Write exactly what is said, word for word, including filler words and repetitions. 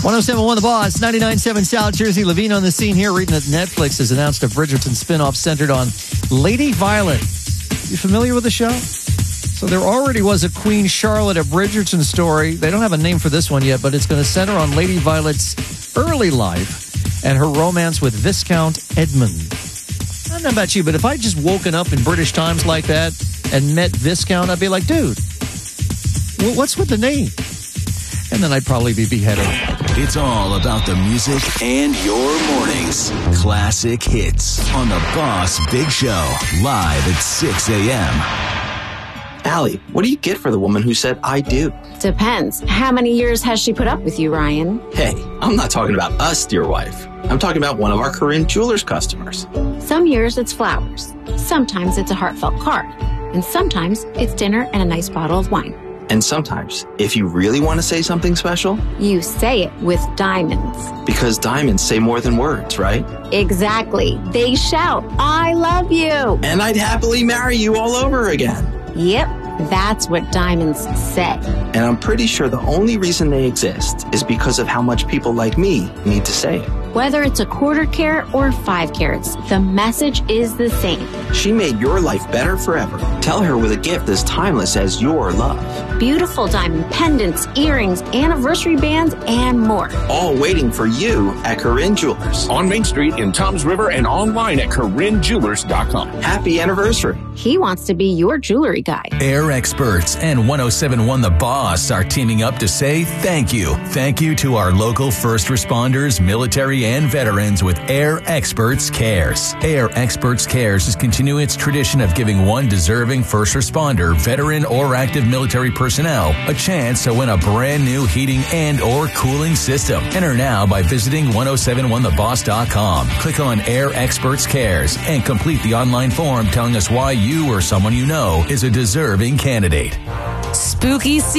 one oh seven point one The Boss, ninety-nine point seven South Jersey. Levine on the scene here, reading that Netflix has announced a Bridgerton spinoff centered on Lady Violet. You familiar with the show? So there already was a Queen Charlotte, a Bridgerton story. They don't have a name for this one yet, but it's going to center on Lady Violet's early life and her romance with Viscount Edmund. I don't know about you, but if I just woken up in British times like that and met Viscount, I'd be like, dude, what's with the name? And then I'd probably be beheaded. It's all about the music and your mornings. Classic hits on The Boss Big Show, live at six a.m. Allie, what do you get for the woman who said, I do? Depends. How many years has she put up with you, Ryan? Hey, I'm not talking about us, dear wife. I'm talking about one of our Corinne Jewelers customers. Some years it's flowers. Sometimes it's a heartfelt card. And sometimes it's dinner and a nice bottle of wine. And sometimes, if you really want to say something special, you say it with diamonds. Because diamonds say more than words, right? Exactly. They shout, I love you. And I'd happily marry you all over again. Yep, that's what diamonds say. And I'm pretty sure the only reason they exist is because of how much people like me need to say it. Whether it's a quarter carat or five carats, the message is the same. She made your life better forever. Tell her with a gift as timeless as your love. Beautiful diamond pendants, earrings, anniversary bands, and more. All waiting for you at Corinne Jewelers. On Main Street in Toms River and online at Corinne Jewelers dot com. Happy anniversary. He wants to be your jewelry guy. Air Experts and one oh seven point one The Boss are teaming up to say thank you. Thank you to our local first responders, military, and veterans with Air Experts Cares. Air Experts Cares is continuing its tradition of giving one deserving first responder, veteran, or active military personnel a chance to win a brand new heating and or cooling system. Enter now by visiting one oh seven point one the boss dot com. Click on Air Experts Cares and complete the online form telling us why you or someone you know is a deserving candidate. Spooky